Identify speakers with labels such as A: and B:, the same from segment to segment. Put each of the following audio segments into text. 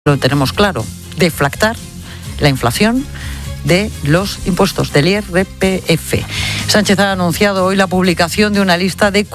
A: lo tenemos claro, deflactar la inflación de los impuestos del IRPF. Sánchez ha anunciado hoy la publicación de una lista de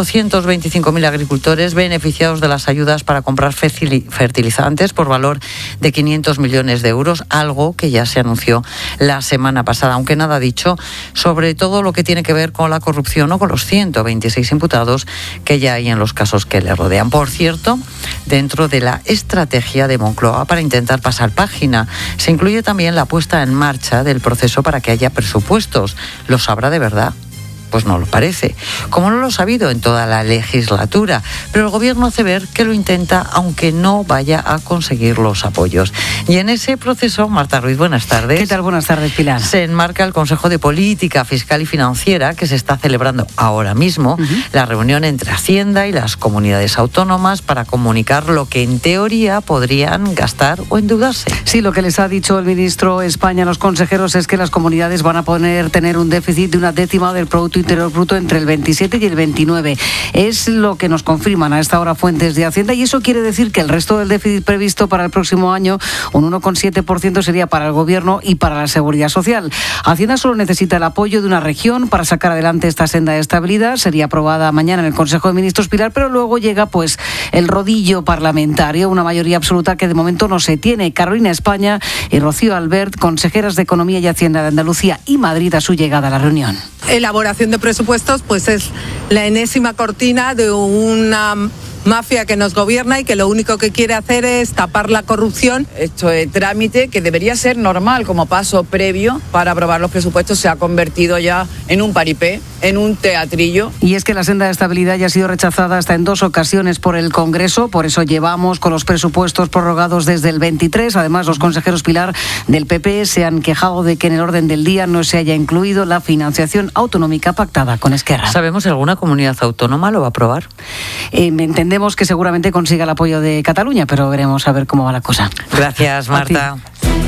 A: 425.000 agricultores beneficiados de las ayudas para comprar fertilizantes por valor de 500 millones de euros, algo que ya se anunció la semana pasada, aunque nada ha dicho sobre todo lo que tiene que ver con la corrupción o con los 126 imputados que ya hay en los casos que le rodean. Por cierto, dentro de la estrategia de Moncloa para intentar pasar página, se incluye también la puesta en marcha del proceso para que haya presupuestos. ¿Lo sabrá de verdad? Pues no lo parece, como no lo ha sabido en toda la legislatura, pero el gobierno hace ver que lo intenta aunque no vaya a conseguir los apoyos. Y en ese proceso, Marta Ruiz, buenas tardes.
B: ¿Qué tal? Buenas tardes, Pilar.
A: Se enmarca el Consejo de Política Fiscal y Financiera que se está celebrando ahora mismo, la reunión entre Hacienda y las comunidades autónomas para comunicar lo que en teoría podrían gastar o endeudarse.
B: Sí, lo que les ha dicho el ministro España a los consejeros es que las comunidades van a poder tener un déficit de 1/10 del Producto Interior Bruto entre el 27 y el 29. Es lo que nos confirman a esta hora fuentes de Hacienda, y eso quiere decir que el resto del déficit previsto para el próximo año, un 1,7%, sería para el Gobierno y para la Seguridad Social. Hacienda solo necesita el apoyo de una región para sacar adelante esta senda de estabilidad. Sería aprobada mañana en el Consejo de Ministros, Pilar, pero luego llega pues el rodillo parlamentario, una mayoría absoluta que de momento no se tiene. Carolina España y Rocío Albert, consejeras de Economía y Hacienda de Andalucía y Madrid, a su llegada a la reunión.
C: Elaboración de presupuestos pues es la enésima cortina de una mafia que nos gobierna y que lo único que quiere hacer es tapar la corrupción.
D: Esto es trámite que debería ser normal como paso previo para aprobar los presupuestos. Se ha convertido ya en un paripé, en un teatrillo.
B: Y es que la senda de estabilidad ya ha sido rechazada hasta en 2 ocasiones por el Congreso, por eso llevamos con los presupuestos prorrogados desde el 23. Además, los consejeros, Pilar, del PP se han quejado de que en el orden del día no se haya incluido la financiación autonómica pactada con Esquerra.
A: ¿Sabemos si alguna comunidad autónoma lo va a aprobar?
B: Entendemos que seguramente consiga el apoyo de Cataluña, pero veremos a ver cómo va la cosa.
A: Gracias, Marta.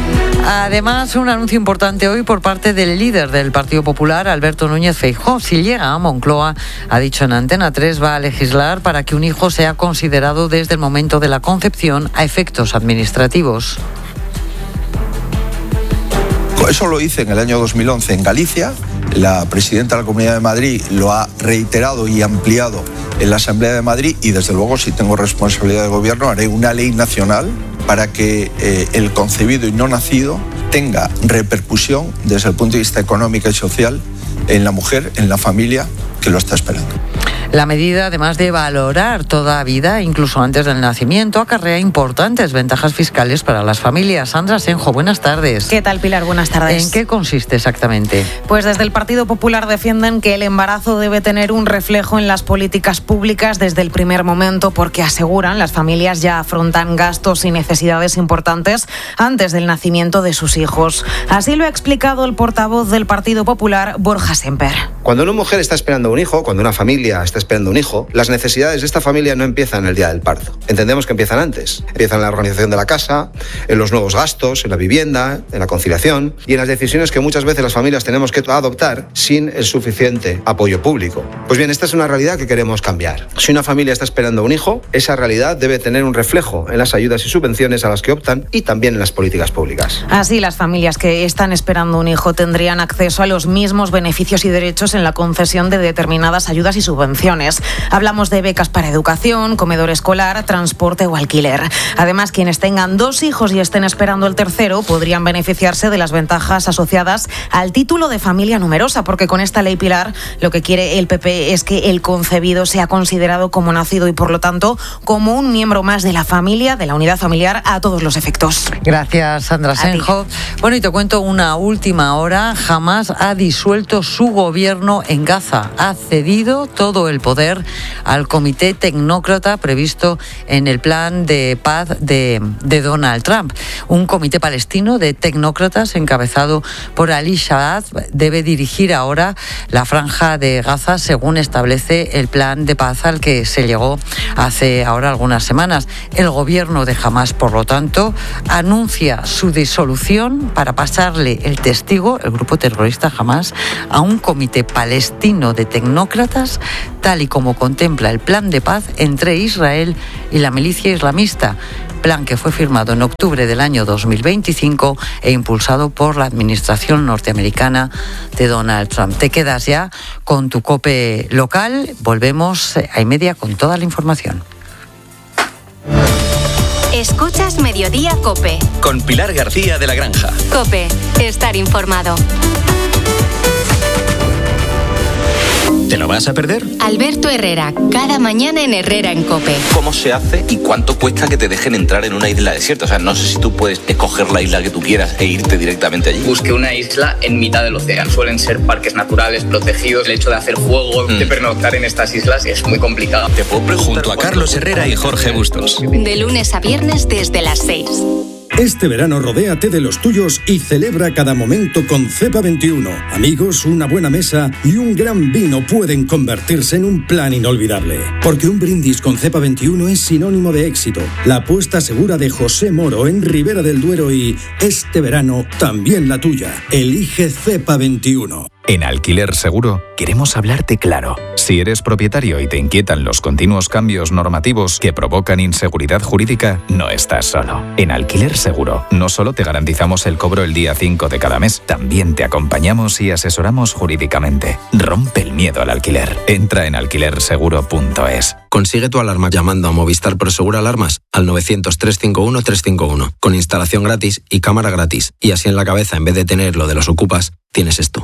A: Además, un anuncio importante hoy por parte del líder del Partido Popular, Alberto Núñez Feijóo. Si llega a Moncloa, ha dicho en Antena 3, va a legislar para que un hijo sea considerado desde el momento de la concepción a efectos administrativos.
E: Eso lo hice en el año 2011 en Galicia. La presidenta de la Comunidad de Madrid lo ha reiterado y ampliado en la Asamblea de Madrid, y desde luego, si tengo responsabilidad de gobierno, haré una ley nacional para que el concebido y no nacido tenga repercusión desde el punto de vista económico y social en la mujer, en la familia que lo está esperando.
A: La medida, además de valorar toda vida, incluso antes del nacimiento, acarrea importantes ventajas fiscales para las familias. Sandra Senjo, buenas tardes.
F: ¿Qué tal, Pilar? Buenas tardes.
A: ¿En qué consiste exactamente?
F: Pues desde el Partido Popular defienden que el embarazo debe tener un reflejo en las políticas públicas desde el primer momento, porque aseguran las familias ya afrontan gastos y necesidades importantes antes del nacimiento de sus hijos. Así lo ha explicado el portavoz del Partido Popular, Borja Semper.
G: Cuando una mujer está esperando un hijo, cuando una familia está esperando un hijo, las necesidades de esta familia no empiezan el día del parto. Entendemos que empiezan antes. Empiezan en la organización de la casa, en los nuevos gastos, en la vivienda, en la conciliación y en las decisiones que muchas veces las familias tenemos que adoptar sin el suficiente apoyo público. Pues bien, esta es una realidad que queremos cambiar. Si una familia está esperando un hijo, esa realidad debe tener un reflejo en las ayudas y subvenciones a las que optan y también en las políticas públicas.
F: Así, las familias que están esperando un hijo tendrían acceso a los mismos beneficios y derechos en la concesión de determinadas ayudas y subvenciones. Hablamos de becas para educación, comedor escolar, transporte o alquiler. Además, quienes tengan 2 hijos y estén esperando el tercero podrían beneficiarse de las ventajas asociadas al título de familia numerosa, porque con esta ley, Pilar, lo que quiere el PP es que el concebido sea considerado como nacido y, por lo tanto, como un miembro más de la familia, de la unidad familiar, a todos los efectos.
A: Gracias, Sandra Senjo. Bueno, y te cuento una última hora. Hamás ha disuelto su gobierno en Gaza. Ha cedido todo el poder al comité tecnócrata previsto en el plan de paz de Donald Trump. Un comité palestino de tecnócratas encabezado por Ali Shahad debe dirigir ahora la franja de Gaza según establece el plan de paz al que se llegó hace ahora algunas semanas. El gobierno de Hamás, por lo tanto, anuncia su disolución para pasarle el testigo, el grupo terrorista Hamás, a un comité palestino de tecnócratas, tal y como contempla el plan de paz entre Israel y la milicia islamista. plan que fue firmado en octubre del año 2025 e impulsado por la administración norteamericana de Donald Trump. Te quedas ya con tu COPE local. Volvemos a 1:30 con toda la información.
H: Escuchas Mediodía COPE.
I: Con Pilar García de la Granja.
H: COPE. Estar informado.
I: ¿Te lo vas a perder?
H: Alberto Herrera, cada mañana en Herrera en COPE.
J: ¿Cómo se hace y cuánto cuesta que te dejen entrar en una isla desierta? O sea, no sé si tú puedes escoger la isla que tú quieras e irte directamente allí.
K: Busqué una isla en mitad del océano. Suelen ser parques naturales protegidos. El hecho de hacer juego, de pernoctar en estas islas es muy complicado.
J: Te puedo preguntar.
I: Junto a Carlos Herrera y Jorge Bustos.
H: De lunes a viernes desde las 6.
L: Este verano rodéate de los tuyos y celebra cada momento con Cepa 21. Amigos, una buena mesa y un gran vino pueden convertirse en un plan inolvidable. Porque un brindis con Cepa 21 es sinónimo de éxito. La apuesta segura de José Moro en Ribera del Duero y este verano también la tuya. Elige Cepa 21.
M: En Alquiler Seguro queremos hablarte claro. Si eres propietario y te inquietan los continuos cambios normativos que provocan inseguridad jurídica, no estás solo. En Alquiler Seguro no solo te garantizamos el cobro el día 5 de cada mes, también te acompañamos y asesoramos jurídicamente. Rompe el miedo al alquiler. Entra en alquilerseguro.es.
N: Consigue tu alarma llamando a Movistar Prosegur Alarmas al 900-351-351 con instalación gratis y cámara gratis. Y así en la cabeza, en vez de tener lo de los ocupas, tienes esto.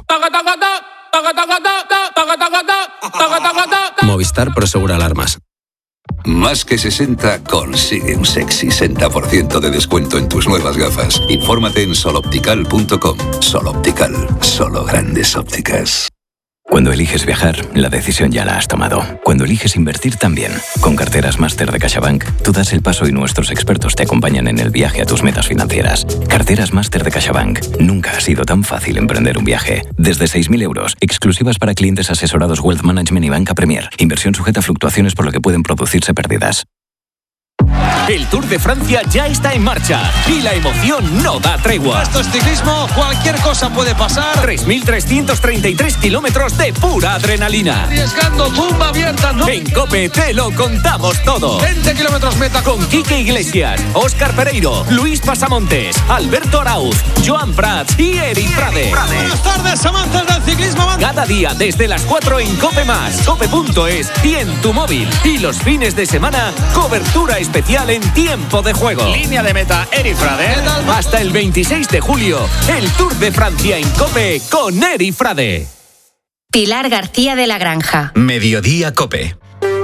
N: Movistar Prosegur Alarmas.
O: Más que 60 consigue un sexy 60% de descuento en tus nuevas gafas. Infórmate en soloptical.com. Soloptical, solo grandes ópticas.
P: Cuando eliges viajar, la decisión ya la has tomado. Cuando eliges invertir también. Con Carteras Máster de CaixaBank, tú das el paso y nuestros expertos te acompañan en el viaje a tus metas financieras. Carteras Máster de CaixaBank. Nunca ha sido tan fácil emprender un viaje. Desde 6.000 euros, exclusivas para clientes asesorados Wealth Management y Banca Premier. Inversión sujeta a fluctuaciones por lo que pueden producirse pérdidas.
Q: El Tour de Francia ya está en marcha y la emoción no da tregua.
R: Esto es ciclismo, cualquier cosa puede pasar.
Q: 3.333 kilómetros de pura adrenalina.
R: Arriesgando, tumba abierta, ¿no?
Q: En COPE te lo contamos todo.
R: 20 kilómetros meta.
Q: Con Quique Iglesias, Óscar Pereiro, Luis Pasamontes, Alberto Arauz, Joan Prats y Eri Frade.
R: Buenas tardes, amantes del ciclismo.
Q: Cada día desde las 4 en COPE+, COPE.es y en tu móvil. Y los fines de semana, cobertura especial en tiempo de juego.
R: Línea de meta, Eri Frade.
Q: Hasta el 26 de julio, el Tour de Francia en COPE con Eri Frade.
H: Pilar García de la Granja.
I: Mediodía COPE.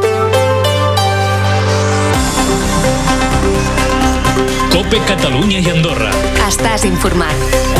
S: COPE Catalunya i Andorra.
H: Estàs informat.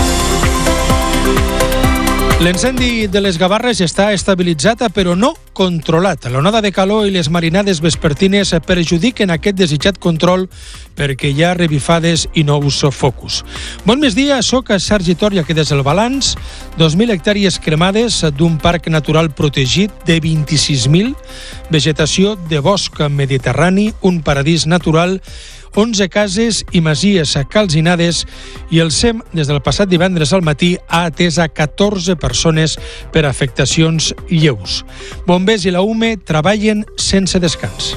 T: L'incendi de les Gavarres està estabilitzat però no controlat. L'onada de calor i les marinades vespertines perjudiquen aquest desitjat control perquè hi ha revifades i nous focus. Bon migdia, soc Sergi Tòria, que des del balanç, 2.000 hectàrees cremades d'un parc natural protegit de 26.000, vegetació de bosc mediterrani, un paradís natural, 11 cases i masies calcinades i el SEM, des del passat divendres al matí, ha atès a 14 persones per afectacions lleus. Bombers i la UME treballen sense descans.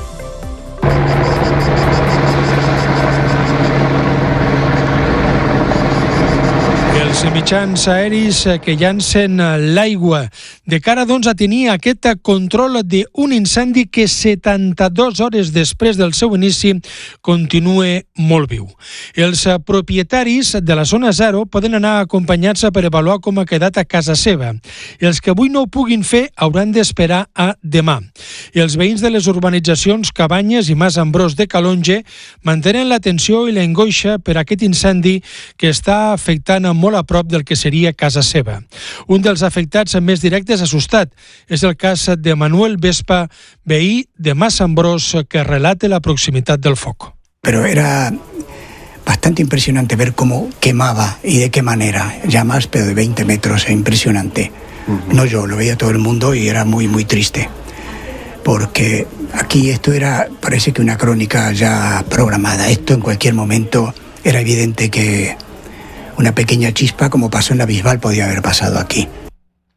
T: Els mitjans aeris que llancen l'aigua de cara a tenir aquest control d'un incendi que 72 hores després del seu inici continua molt viu. Els propietaris de la zona 0 poden anar acompanyats per avaluar com ha quedat a casa seva. Els que avui no ho puguin fer hauran d'esperar a demà. I els veïns de les urbanitzacions Cabanyes i Mas Ambrós de Calonge mantenen l'atenció i l'angoixa per aquest incendi que està afectant molt a prop del que seria casa seva. Un dels afectats més directes assustat és el cas de Manuel Vespa, veí de Mas Ambrós, que relata la proximitat del foc.
U: Pero era bastante impresionante ver cómo quemaba y de qué manera. Llamas, pero de 20 metros, impresionante. No yo, lo veía todo el mundo y era muy, muy triste. Porque aquí esto era, parece que una crónica ya programada. Esto en cualquier momento era evidente que una pequeña chispa, como pasó en la Bisbal, podía haber pasado aquí.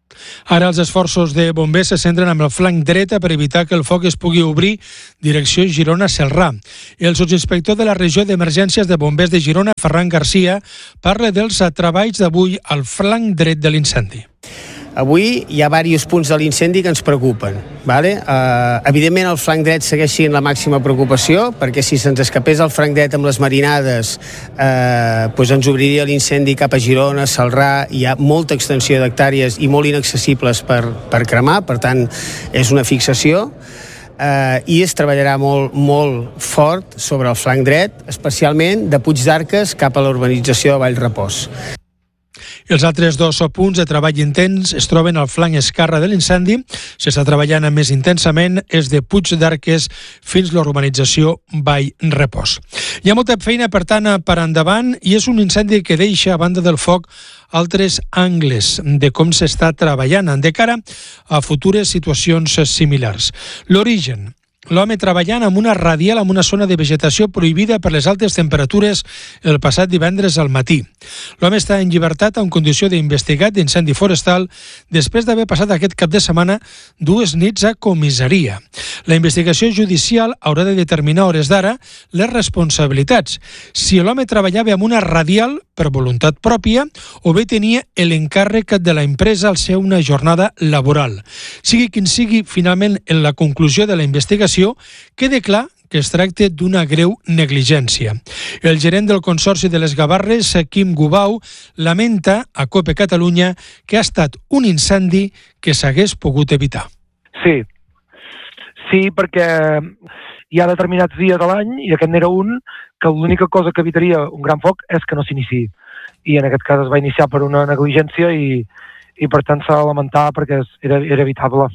T: Ara els esforços de bombers se centren amb el flanc dret per evitar que el foc es pugui obrir direcció Girona-Celrà. El sotsinspector de la regió d'emergències de bombers de Girona, Ferran Garcia, parla dels treballs d'avui al flanc dret de l'incendi.
C: Avui hi ha diversos punts de l'incendi que ens preocupen. Vale? Evidentment el flanc dret segueix sent la màxima preocupació, perquè si se'ns escapés el flanc dret amb les marinades ens obriria l'incendi cap a Girona, Celrà. Hi ha molta extensió d'hectàrees i molt inaccessibles per cremar, per tant és una fixació. I es treballarà molt fort sobre el flanc dret, especialment de Puig d'Arques cap a la urbanització de Vallrepòs.
T: Els altres dos punts de treball intens es troben al flanc esquerre de l'incendi. S'està treballant més intensament és de Puig d'Arques fins a la urbanització Vallrepòs. Hi ha molta feina, per tant, per endavant, i és un incendi que deixa, a banda del foc, altres angles de com s'està treballant de cara a futures situacions similars. L'origen: l'home treballant amb una radial en una zona de vegetació prohibida per les altes temperatures el passat divendres al matí. L'home està en llibertat en condició d'investigat d'incendi forestal després d'haver passat aquest cap de setmana 2 nits a comissaria. La investigació judicial haurà de determinar a hores d'ara les responsabilitats. Si l'home treballava amb una radial per voluntat pròpia o bé tenia l'encàrrec de la empresa al ser una jornada laboral. Sigui quin sigui finalment en la conclusió de la investigació, queda clar que es tracta d'una greu negligència. El gerent del Consorci de les Gavarres, Quim Gubau, lamenta a COPE Catalunya que ha estat un incendi que s'hagués pogut evitar.
V: Sí, perquè hi ha determinats dies a l'any, i aquest n'era un, que l'única cosa que evitaria un gran foc és que no s'iniciï. I en aquest cas es va iniciar per una negligència i per tant s'ha de lamentar perquè era evitable.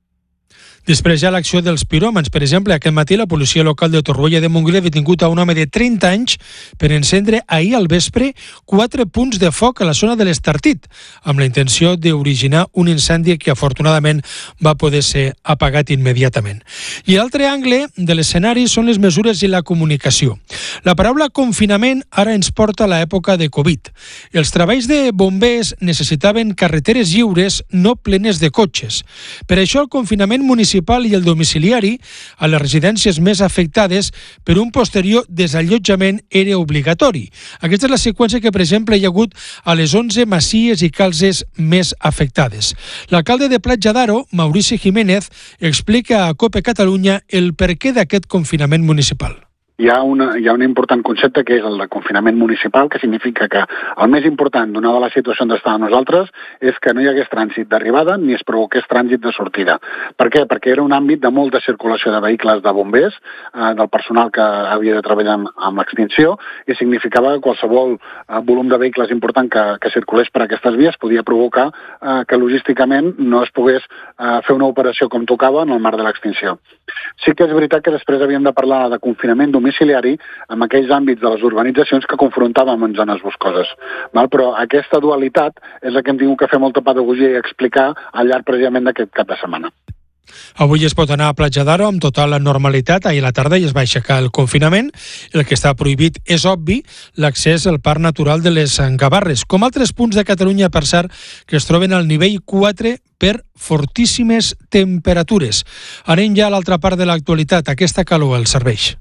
T: Després hi ha l'acció dels piròmans. Per exemple, aquest matí la policia local de Torroella de Montgrí ha detingut a un home de 30 anys per encendre ahir al vespre 4 punts de foc a la zona de l'Estartit, amb la intenció d'originar un incendi que afortunadament va poder ser apagat immediatament. I l'altre angle de l'escenari són les mesures i la comunicació. La paraula confinament ara ens porta a l'època de Covid. Els treballs de bombers necessitaven carreteres lliures, no plenes de cotxes. Per això el confinament municipal i el domiciliari a les residències més afectades per un posterior desallotjament era obligatori. Aquesta és la seqüència que, per exemple, hi ha hagut a les 11 masies i calzes més afectades. L'alcalde de Platja d'Aro, Maurici Jiménez, explica a COPE Catalunya el perquè d'aquest confinament municipal.
W: Hi ha un important concepte que és el de confinament municipal, que significa que el més important, donada la situació on estàvem nosaltres, és que no hi hagués trànsit d'arribada ni es provoqués trànsit de sortida. Per què? Perquè era un àmbit de molta circulació de vehicles de bombers, del personal que havia de treballar amb l'extinció, i significava que qualsevol volum de vehicles important que circulés per aquestes vies podia provocar que logísticament no es pogués fer una operació com tocava en el marc de l'extinció. Sí que és veritat que després havíem de parlar de confinament domiciliari amb aquells àmbits de les urbanitzacions que confrontàvem en zones boscoses. Però aquesta dualitat és la que hem tingut que fer molta pedagogia i explicar al llarg precisament d'aquest cap de setmana.
T: Avui es pot anar a Platja d'Aro amb total normalitat. Ahir a la tarda ja es va aixecar el confinament. El que està prohibit és obvi, l'accés al Parc Natural de les Gavarres, com altres punts de Catalunya, per cert, que es troben al nivell 4 per fortíssimes temperatures. Anem ja a l'altra part de l'actualitat. Aquesta calor els serveix.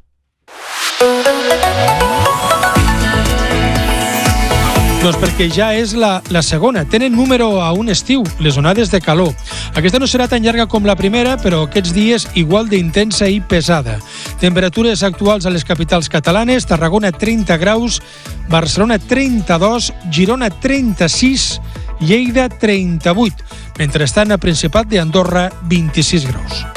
T: Doncs perquè ja és la segona. Tenen número a un estiu, les onades de calor. Aquesta no serà tan llarga com la primera, però aquests dies igual d'intensa i pesada. Temperatures actuals a les capitals catalanes: Tarragona 30 graus, Barcelona 32, Girona 36, Lleida 38. Mentrestant, a Principat d'Andorra 26 graus.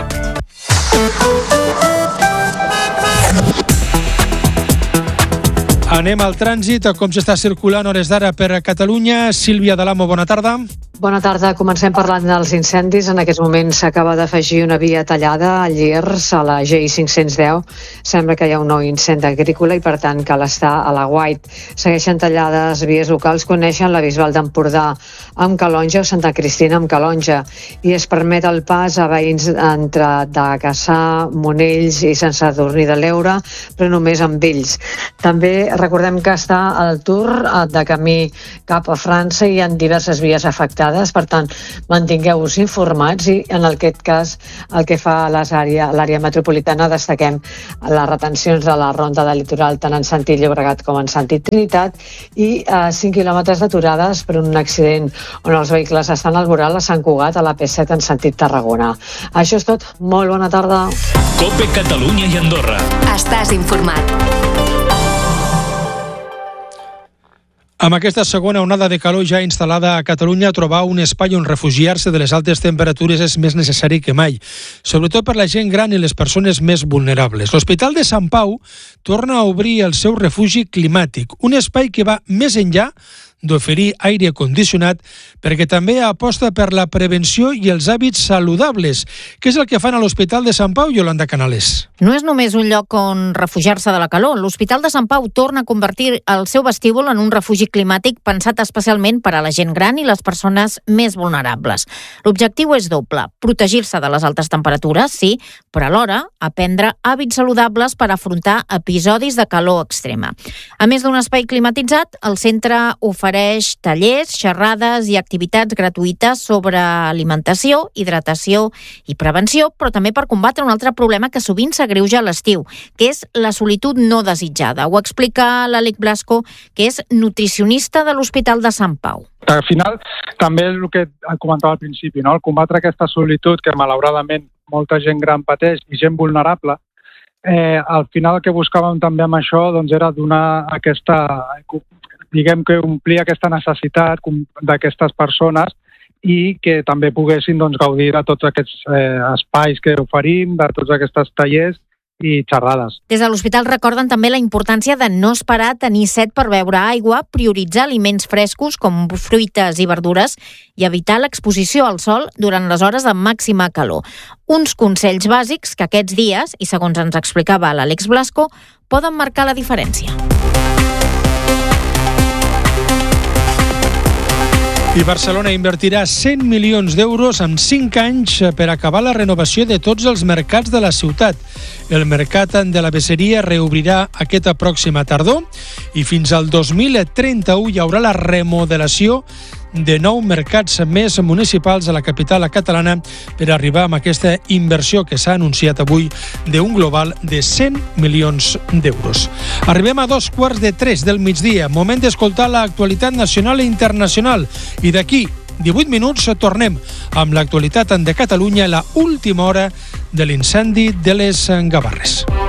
T: Anem al trànsit, a com s'està circulant a hores d'ara per Catalunya. Sílvia Dalamo, bona tarda.
X: Bona tarda. Comencem parlant dels incendis. En aquests moments s'acaba d'afegir una via tallada a Llers, a la GI510. Sembla que hi ha un nou incendi agrícola i, per tant, cal estar a la White. Segueixen tallades vies locals que uneixen la Bisbal d'Empordà amb Calonja o Santa Cristina amb Calonja, i es permet el pas a veïns entre de Cassà, Monells i Sant Sadurní de l'Eure, però només amb ells. També Recordem que està al Tour de camí cap a França i hi ha diverses vies afectades, per tant, mantingueu-vos informats i en aquest cas el que fa a l'àrea metropolitana destaquem les retencions de la ronda del litoral tant en sentit Llobregat com en sentit Trinitat i 5 quilòmetres d'aturades per un accident on els vehicles estan al voral a Sant Cugat a la P7 en sentit Tarragona. Això és tot, molt bona tarda.
S: COPE Catalunya i Andorra.
H: Estàs informat.
T: Amb aquesta segona onada de calor ja instal·lada a Catalunya, trobar un espai on refugiar-se de les altes temperatures és més necessari que mai, sobretot per la gent gran i les persones més vulnerables. L'Hospital de Sant Pau torna a obrir el seu refugi climàtic, un espai que va més enllà d'oferir aire condicionat perquè també aposta per la prevenció i els hàbits saludables. Què és el que fan a l'Hospital de Sant Pau, Yolanda Canales?
B: No és només un lloc on refugiar-se de la calor. L'Hospital de Sant Pau torna a convertir el seu vestíbul en un refugi climàtic pensat especialment per a la gent gran i les persones més vulnerables. L'objectiu és doble: protegir-se de les altes temperatures, sí, però alhora aprendre hàbits saludables per afrontar episodis de calor extrema. A més d'un espai climatitzat, el centre ofereix tallers, xerrades i activitats gratuïtes sobre alimentació, hidratació i prevenció, però també per combatre un altre problema que sovint s'agreuja a l'estiu, que és la solitud no desitjada. Ho explica l'Àlex Blasco, que és nutricionista de l'Hospital de Sant Pau.
D: Al final, també el que comentava al principi, no? El combatre aquesta solitud que malauradament molta gent gran pateix i gent vulnerable, al final el que buscàvem també amb això doncs, era donar aquesta, diguem que omplir aquesta necessitat d'aquestes persones i que també poguessin doncs, gaudir de tots aquests espais que oferim, de tots aquests tallers i xerrades.
B: Des de l'hospital recorden també la importància de no esperar a tenir set per beure aigua, prioritzar aliments frescos com fruites i verdures i evitar l'exposició al sol durant les hores de màxima calor. Uns consells bàsics que aquests dies, i segons ens explicava l'Àlex Blasco, poden marcar la diferència.
T: I Barcelona invertirà 100 milions d'euros en 5 anys per acabar la renovació de tots els mercats de la ciutat. El mercat de la Besseria reobrirà aquesta pròxima tardor i fins al 2031 hi haurà la remodelació de 9 mercats més municipals a la capital catalana per arribar amb aquesta inversió que s'ha anunciat avui d'un global de 100 milions d'euros. Arribem a 2:45 del migdia, moment d'escoltar l'actualitat nacional i internacional. I d'aquí 18 minuts tornem amb l'actualitat de Catalunya a la última hora de l'incendi de les Gavarres.